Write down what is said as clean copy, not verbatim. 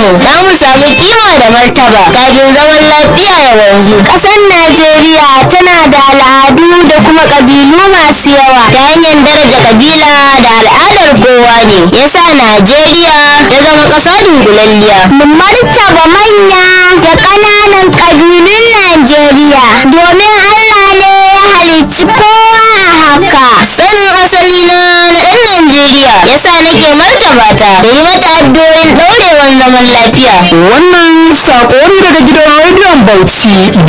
za mu samu kima da martaba kafin zaman lafiya ya wanzu. Ƙasar Najeriya tana da al'adu da kuma ƙabilu masu yawa. Ta hanyar daraja kabila da al'adar kowa ne yasa Najeriya ta zama ƙasa dunkulalliya. Mu martaba manya da ƙananan ƙabilun Najeriya domin Allah ne ya halicci kowa a haka. Sanin asali na ɗan Najeriya yasa nake martaba ta da yi mata addu'o'in ɗaurewar zaman lafiya. Wannan sako ne daga gidan rediyon Bauchi